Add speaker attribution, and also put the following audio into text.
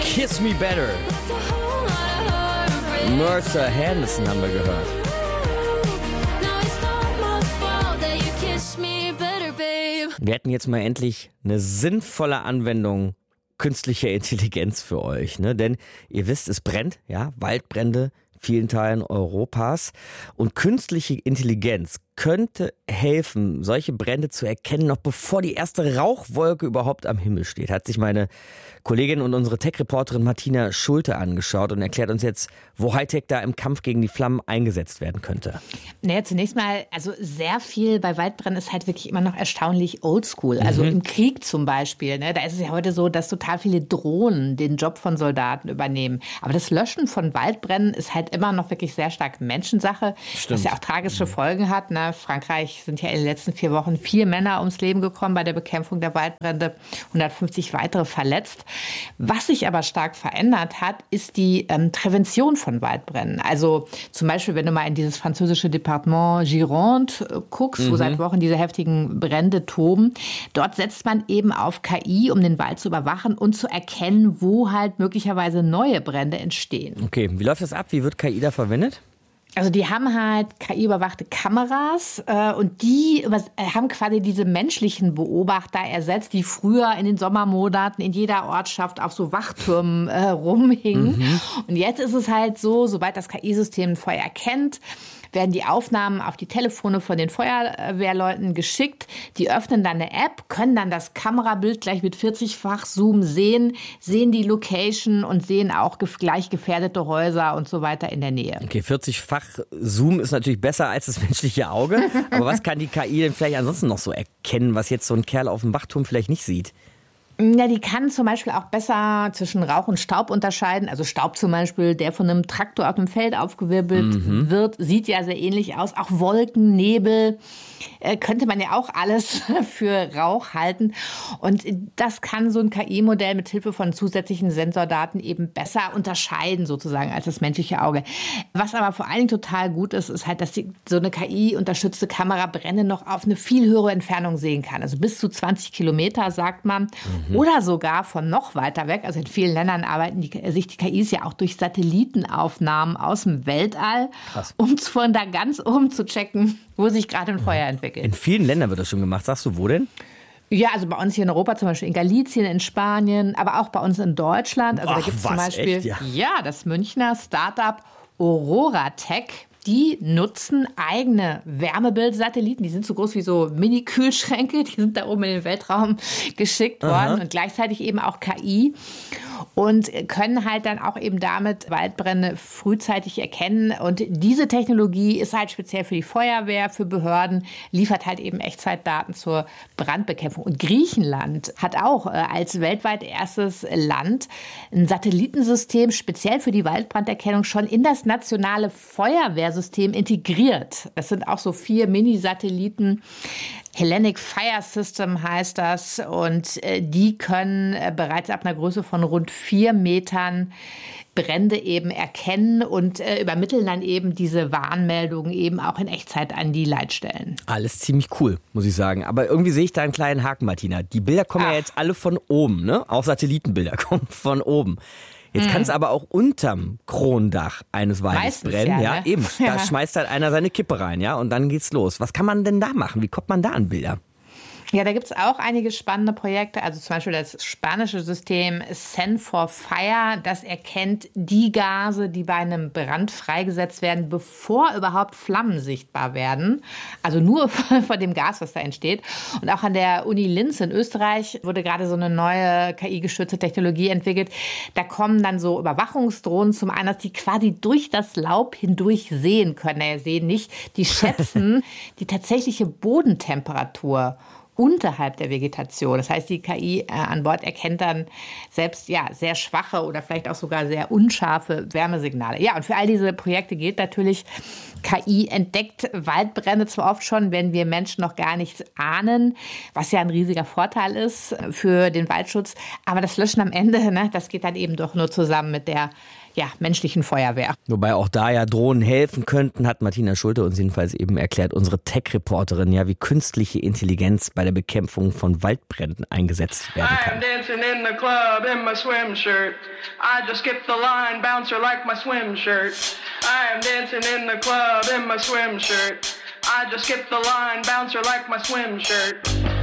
Speaker 1: Kiss Me Better. Mercer Henderson haben wir gehört. Wir hätten jetzt mal endlich eine sinnvolle Anwendung künstlicher Intelligenz für euch, ne? Denn ihr wisst, es brennt, ja, Waldbrände in vielen Teilen Europas. Und künstliche Intelligenz könnte helfen, solche Brände zu erkennen, noch bevor die erste Rauchwolke überhaupt am Himmel steht. Hat sich meine Kollegin und unsere Tech-Reporterin Martina Schulte angeschaut und erklärt uns jetzt, wo Hightech da im Kampf gegen die Flammen eingesetzt werden könnte.
Speaker 2: Naja, zunächst mal, also sehr viel bei Waldbränden ist halt wirklich immer noch erstaunlich oldschool. Also im Krieg zum Beispiel, ne, da ist es ja heute so, dass total viele Drohnen den Job von Soldaten übernehmen. Aber das Löschen von Waldbränden ist halt immer noch wirklich sehr stark Menschensache, was ja auch tragische Folgen hat. Ne? Frankreich sind ja in den letzten 4 Wochen 4 Männer ums Leben gekommen bei der Bekämpfung der Waldbrände, 150 weitere verletzt. Was sich aber stark verändert hat, ist die Prävention von Waldbränden. Also zum Beispiel, wenn du mal in dieses französische Departement Gironde guckst, wo seit Wochen diese heftigen Brände toben, dort setzt man eben auf KI, um den Wald zu überwachen und zu erkennen, wo halt möglicherweise neue Brände entstehen.
Speaker 1: Okay, wie läuft das ab? Wie wird KI da verwendet?
Speaker 2: Also die haben halt KI-überwachte Kameras und die haben quasi diese menschlichen Beobachter ersetzt, die früher in den Sommermonaten in jeder Ortschaft auf so Wachtürmen rumhingen. Und jetzt ist es halt so, sobald das KI-System ein Feuer erkennt, werden die Aufnahmen auf die Telefone von den Feuerwehrleuten geschickt. Die öffnen dann eine App, können dann das Kamerabild gleich mit 40-fach Zoom sehen die Location und sehen auch gleich gefährdete Häuser und so weiter in der Nähe.
Speaker 1: Okay, 40-fach Zoom ist natürlich besser als das menschliche Auge. Aber was kann die KI denn vielleicht ansonsten noch so erkennen, was jetzt so ein Kerl auf dem Wachturm vielleicht nicht sieht?
Speaker 2: Ja, die kann zum Beispiel auch besser zwischen Rauch und Staub unterscheiden. Also Staub zum Beispiel, der von einem Traktor auf dem Feld aufgewirbelt wird, sieht ja sehr ähnlich aus. Auch Wolken, Nebel, könnte man ja auch alles für Rauch halten. Und das kann so ein KI-Modell mit Hilfe von zusätzlichen Sensordaten eben besser unterscheiden sozusagen als das menschliche Auge. Was aber vor allen Dingen total gut ist, ist halt, dass so eine KI-unterstützte Kamera Brände noch auf eine viel höhere Entfernung sehen kann. Also bis zu 20 Kilometer, sagt man. Oder sogar von noch weiter weg. Also in vielen Ländern arbeiten sich die KIs ja auch durch Satellitenaufnahmen aus dem Weltall, um von da ganz oben zu checken, wo sich gerade ein Feuer entwickelt.
Speaker 1: In vielen Ländern wird das schon gemacht. Sagst du, wo denn?
Speaker 2: Ja, also bei uns hier in Europa, zum Beispiel in Galicien, in Spanien, aber auch bei uns in Deutschland. Also da gibt es zum Beispiel
Speaker 1: echt, ja?
Speaker 2: Das Münchner Startup Aurora Tech. Die nutzen eigene Wärmebildsatelliten. Die sind so groß wie so Mini-Kühlschränke. Die sind da oben in den Weltraum geschickt worden. Und gleichzeitig eben auch KI. Und können halt dann auch eben damit Waldbrände frühzeitig erkennen. Und diese Technologie ist halt speziell für die Feuerwehr, für Behörden, liefert halt eben Echtzeitdaten zur Brandbekämpfung. Und Griechenland hat auch als weltweit erstes Land ein Satellitensystem speziell für die Waldbranderkennung schon in das nationale Feuerwehrsystem integriert. Das sind auch so 4 Mini-Satelliten. Hellenic Fire System heißt das. Und die können bereits ab einer Größe von rund 4 Metern Brände eben erkennen und übermitteln dann eben diese Warnmeldungen eben auch in Echtzeit an die Leitstellen.
Speaker 1: Alles ziemlich cool, muss ich sagen. Aber irgendwie sehe ich da einen kleinen Haken, Martina. Die Bilder kommen ja jetzt alle von oben, ne? Auch Satellitenbilder kommen von oben. Jetzt kann es aber auch unterm Kronendach eines Waldes brennen. Ja, ne? Eben. Da schmeißt halt einer seine Kippe rein, ja, und dann geht's los. Was kann man denn da machen? Wie kommt man da an Bilder?
Speaker 2: Ja, da gibt es auch einige spannende Projekte. Also zum Beispiel das spanische System Sen4Fire, das erkennt die Gase, die bei einem Brand freigesetzt werden, bevor überhaupt Flammen sichtbar werden. Also nur von dem Gas, was da entsteht. Und auch an der Uni Linz in Österreich wurde gerade so eine neue KI-gestützte Technologie entwickelt. Da kommen dann so Überwachungsdrohnen zum Einsatz, die quasi durch das Laub hindurch sehen können. Naja, sehen nicht. Die schätzen die tatsächliche Bodentemperatur unterhalb der Vegetation. Das heißt, die KI an Bord erkennt dann selbst sehr schwache oder vielleicht auch sogar sehr unscharfe Wärmesignale. Ja, und für all diese Projekte gilt natürlich, KI entdeckt Waldbrände zwar oft schon, wenn wir Menschen noch gar nichts ahnen, was ja ein riesiger Vorteil ist für den Waldschutz, aber das Löschen am Ende, ne, das geht dann eben doch nur zusammen mit der menschlichen Feuerwehr.
Speaker 1: Wobei auch da ja Drohnen helfen könnten, hat Martina Schulte uns jedenfalls eben erklärt, unsere Tech-Reporterin, ja, wie künstliche Intelligenz bei der Bekämpfung von Waldbränden eingesetzt werden kann.
Speaker 3: I'm dancing in the club in my swim shirt. I just skipped the line, bouncer like my swim shirt. I am dancing in the club in my swim shirt. I just skipped the line, bouncer like my swim shirt.